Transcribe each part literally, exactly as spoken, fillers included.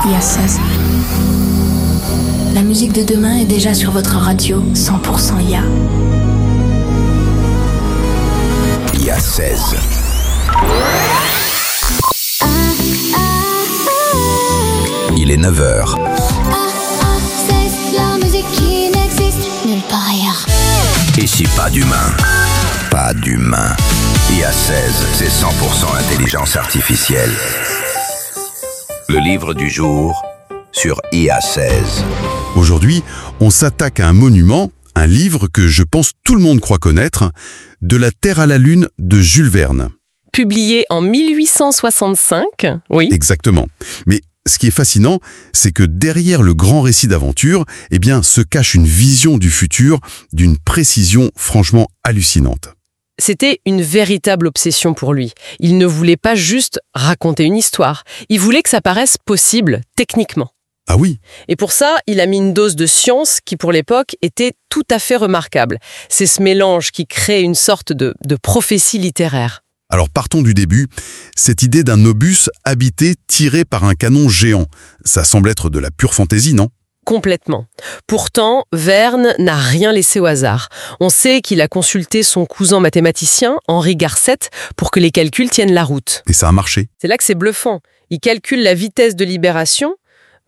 I A seize. La musique de demain est déjà sur votre radio, cent pour cent I A. I A seize. Il est neuf heures. La musique qui n'existe nulle part ailleurs. Ici, pas d'humain. Pas d'humain. I A seize, c'est cent pour cent intelligence artificielle. Le livre du jour sur I A seize. Aujourd'hui, on s'attaque à un monument, un livre que je pense tout le monde croit connaître, De la Terre à la Lune de Jules Verne. Publié en mille huit cent soixante-cinq, oui. Exactement. Mais ce qui est fascinant, c'est que derrière le grand récit d'aventure, eh bien, se cache une vision du futur d'une précision franchement hallucinante. C'était une véritable obsession pour lui. Il ne voulait pas juste raconter une histoire. Il voulait que ça paraisse possible, techniquement. Ah oui? Et pour ça, il a mis une dose de science qui, pour l'époque, était tout à fait remarquable. C'est ce mélange qui crée une sorte de, de prophétie littéraire. Alors partons du début. Cette idée d'un obus habité tiré par un canon géant, ça semble être de la pure fantaisie, non? Complètement. Pourtant, Verne n'a rien laissé au hasard. On sait qu'il a consulté son cousin mathématicien, Henri Garcet, pour que les calculs tiennent la route. Et ça a marché. C'est là que c'est bluffant. Il calcule la vitesse de libération,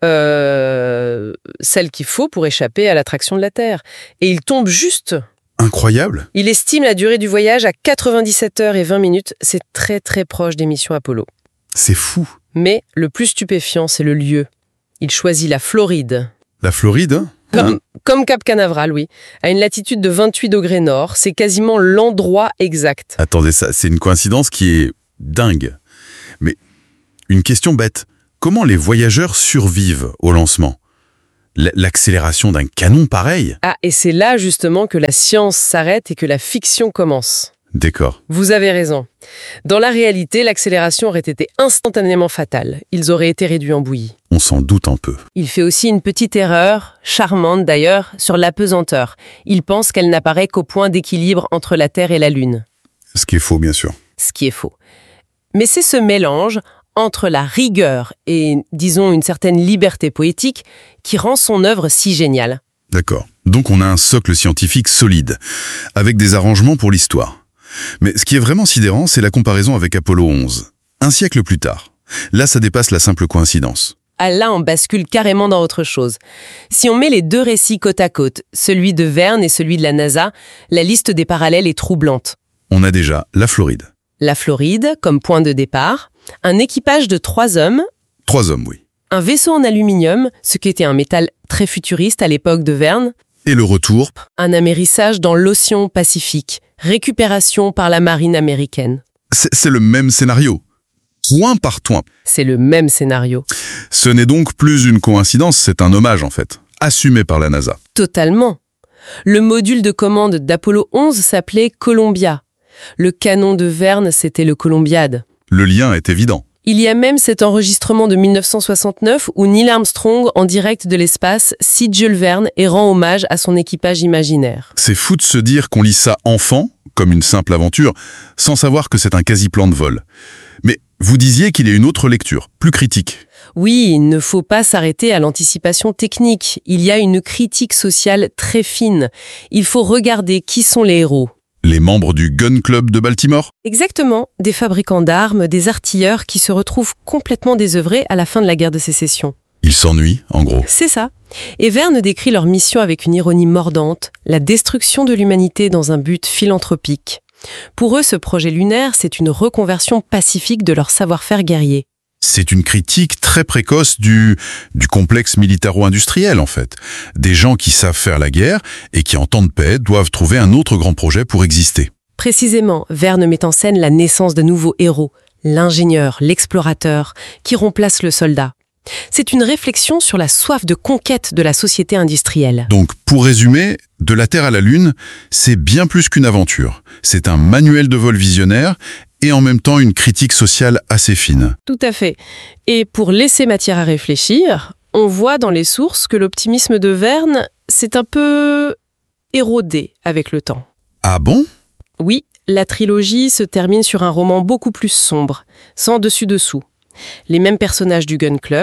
euh, celle qu'il faut pour échapper à l'attraction de la Terre. Et il tombe juste. Incroyable. Il estime la durée du voyage à quatre-vingt-dix-sept heures et vingt minutes. C'est très très proche des missions Apollo. C'est fou. Mais le plus stupéfiant, c'est le lieu. Il choisit la Floride. La Floride, hein? Comme, comme Cap Canaveral, oui. À une latitude de vingt-huit degrés nord, c'est quasiment l'endroit exact. Attendez, ça, c'est une coïncidence qui est dingue. Mais une question bête. Comment les voyageurs survivent au lancement? L- l'accélération d'un canon pareil? Ah, et c'est là justement que la science s'arrête et que la fiction commence. D'accord. Vous avez raison. Dans la réalité, l'accélération aurait été instantanément fatale. Ils auraient été réduits en bouillie. On s'en doute un peu. Il fait aussi une petite erreur, charmante d'ailleurs, sur l'apesanteur. Il pense qu'elle n'apparaît qu'au point d'équilibre entre la Terre et la Lune. Ce qui est faux, bien sûr. Ce qui est faux. Mais c'est ce mélange entre la rigueur et, disons, une certaine liberté poétique qui rend son œuvre si géniale. D'accord. Donc on a un socle scientifique solide, avec des arrangements pour l'histoire. Mais ce qui est vraiment sidérant, c'est la comparaison avec Apollo onze. Un siècle plus tard. Là, ça dépasse la simple coïncidence. Ah là, on bascule carrément dans autre chose. Si on met les deux récits côte à côte, celui de Verne et celui de la NASA, la liste des parallèles est troublante. On a déjà la Floride. La Floride, comme point de départ, un équipage de trois hommes, Trois hommes, oui. un vaisseau en aluminium, ce qui était un métal très futuriste à l'époque de Verne, Et le retour, un amérissage dans l'océan Pacifique, récupération par la marine américaine. c'est, c'est le même scénario. Point par point. C'est le même scénario. Ce n'est donc plus une coïncidence, c'est un hommage en fait, assumé par la NASA. Totalement. Le module de commande d'Apollo onze s'appelait Columbia. Le canon de Verne, c'était le Columbiad. Le lien est évident. Il y a même cet enregistrement de mille neuf cent soixante-neuf où Neil Armstrong, en direct de l'espace, cite Jules Verne et rend hommage à son équipage imaginaire. C'est fou de se dire qu'on lit ça enfant, comme une simple aventure, sans savoir que c'est un quasi-plan de vol. Mais vous disiez qu'il y a une autre lecture, plus critique. Oui, il ne faut pas s'arrêter à l'anticipation technique. Il y a une critique sociale très fine. Il faut regarder qui sont les héros. Les membres du Gun Club de Baltimore? Exactement, des fabricants d'armes, des artilleurs qui se retrouvent complètement désœuvrés à la fin de la guerre de sécession. Ils s'ennuient, en gros. C'est ça. Et Verne décrit leur mission avec une ironie mordante, la destruction de l'humanité dans un but philanthropique. Pour eux, ce projet lunaire, c'est une reconversion pacifique de leur savoir-faire guerrier. C'est une critique très précoce du, du complexe militaro-industriel, en fait. Des gens qui savent faire la guerre et qui, en temps de paix, doivent trouver un autre grand projet pour exister. Précisément, Verne met en scène la naissance de nouveaux héros, l'ingénieur, l'explorateur, qui remplace le soldat. C'est une réflexion sur la soif de conquête de la société industrielle. Donc, pour résumer, De la Terre à la Lune, c'est bien plus qu'une aventure. C'est un manuel de vol visionnaire et en même temps une critique sociale assez fine. Tout à fait. Et pour laisser matière à réfléchir, on voit dans les sources que l'optimisme de Verne s'est un peu érodé avec le temps. Ah bon? Oui, la trilogie se termine sur un roman beaucoup plus sombre, sans dessus-dessous. Les mêmes personnages du Gun Club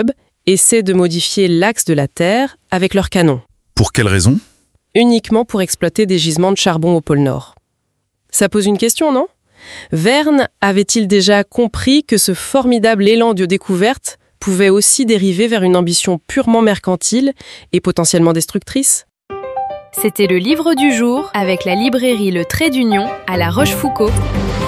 essaient de modifier l'axe de la Terre avec leurs canons. Pour quelle raison ? Uniquement pour exploiter des gisements de charbon au pôle Nord. Ça pose une question, non ? Verne avait-il déjà compris que ce formidable élan de découverte pouvait aussi dériver vers une ambition purement mercantile et potentiellement destructrice ? C'était le livre du jour avec la librairie Le Trait d'Union à La Rochefoucauld.